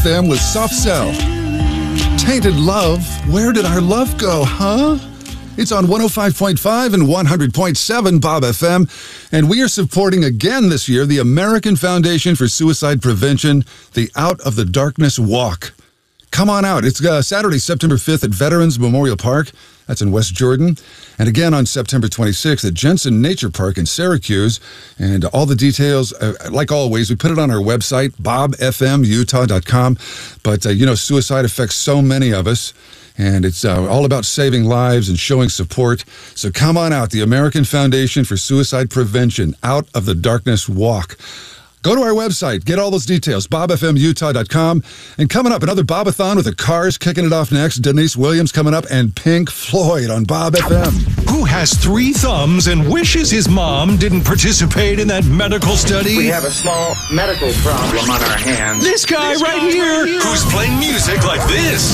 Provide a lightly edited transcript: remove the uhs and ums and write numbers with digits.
FM with Soft Cell. Tainted Love, where did our love go, huh? It's on 105.5 and 100.7 Bob FM, and we are supporting again this year the American Foundation for Suicide Prevention, the Out of the Darkness Walk. Come on out. It's Saturday, September 5th at Veterans Memorial Park. That's in West Jordan. And again on September 26th at Jensen Nature Park in Syracuse. And all the details, like always, we put it on our website, bobfmutah.com. But, suicide affects so many of us. And it's all about saving lives and showing support. So come on out, the American Foundation for Suicide Prevention, Out of the Darkness Walk. Go to our website, get all those details, bobfmutah.com. And coming up, another Bobathon with the Cars kicking it off next. Denise Williams coming up, and Pink Floyd on Bob FM. Who has 3 thumbs and wishes his mom didn't participate in that medical study? We have a small medical problem on our hands. This guy right here. Who's playing music like this?